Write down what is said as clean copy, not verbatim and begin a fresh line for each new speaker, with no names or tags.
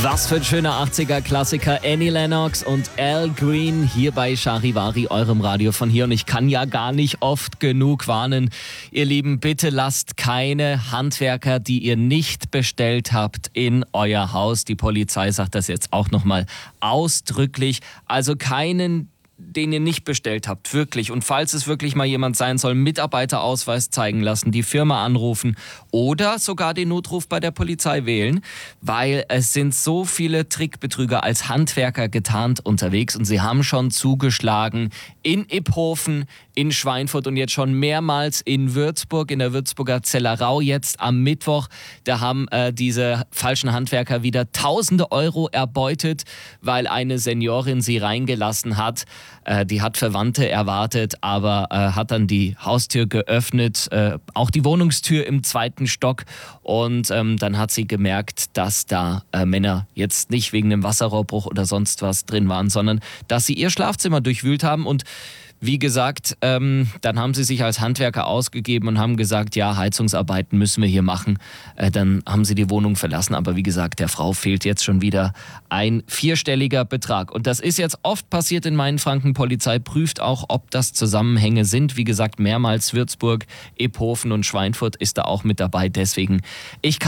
Was für ein schöner 80er-Klassiker. Annie Lennox und Al Green hier bei Charivari, eurem Radio von hier. Und ich kann ja gar nicht oft genug warnen. Ihr Lieben, bitte lasst keine Handwerker, die ihr nicht bestellt habt, in euer Haus. Die Polizei sagt das jetzt auch nochmal ausdrücklich. Also keinen, den ihr nicht bestellt habt, wirklich. Und falls es wirklich mal jemand sein soll, Mitarbeiterausweis zeigen lassen, die Firma anrufen oder sogar den Notruf bei der Polizei wählen, weil es sind so viele Trickbetrüger als Handwerker getarnt unterwegs und sie haben schon zugeschlagen in Iphofen, in Schweinfurt und jetzt schon mehrmals in Würzburg, in der Würzburger Zellerau. Jetzt am Mittwoch, da haben diese falschen Handwerker wieder tausende Euro erbeutet, weil eine Seniorin sie reingelassen hat. Die hat Verwandte erwartet, aber hat dann die Haustür geöffnet, auch die Wohnungstür im 2. Stock. Und dann hat sie gemerkt, dass da Männer jetzt nicht wegen einem Wasserrohrbruch oder sonst was drin waren, sondern dass sie ihr Schlafzimmer durchwühlt haben. Und wie gesagt, dann haben sie sich als Handwerker ausgegeben und haben gesagt, ja, Heizungsarbeiten müssen wir hier machen. Dann haben sie die Wohnung verlassen. Aber wie gesagt, der Frau fehlt jetzt schon wieder ein 4-stelliger Betrag. Und das ist jetzt oft passiert in Mainfranken. Polizei prüft auch, ob das Zusammenhänge sind. Wie gesagt, mehrmals Würzburg, Iphofen und Schweinfurt ist da auch mit dabei. Deswegen, ich kann